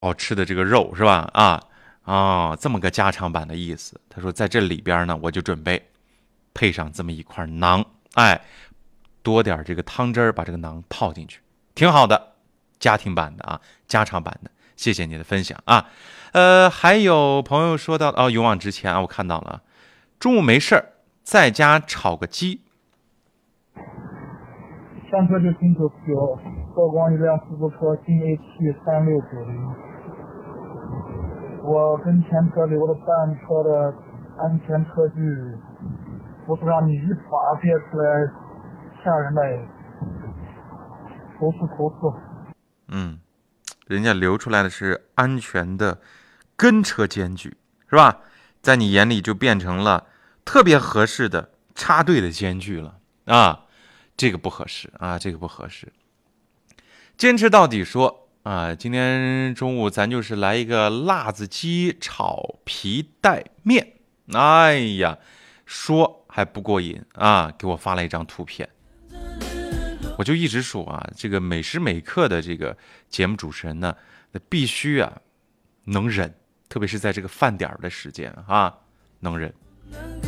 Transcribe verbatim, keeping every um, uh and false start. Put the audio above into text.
好吃的这个肉是吧？啊啊，这么个家常版的意思。他说在这里边呢，我就准备配上这么一块馕，哎，多点这个汤汁儿，把这个馕泡进去，挺好的，家庭版的啊，家常版的。谢谢你的分享啊。呃，还有朋友说到哦，勇往直前啊，我看到了，中午没事儿，在家炒个鸡。 上车就停手有曝光一辆出租车新 A 七三六九零，我跟前车留了半车的安全车距，不是让你一把憋出来，吓人的，投诉投诉。 嗯，人家留出来的是安全的跟车间距，是吧？在你眼里就变成了特别合适的插队的间距了啊，这个不合适啊，这个不合适。坚持到底说啊，今天中午咱就是来一个辣子鸡炒皮带面。哎呀，说还不过瘾啊，给我发了一张图片。我就一直说啊，这个每时每刻的这个节目主持人呢，那必须啊能忍，特别是在这个饭点的时间啊，能忍。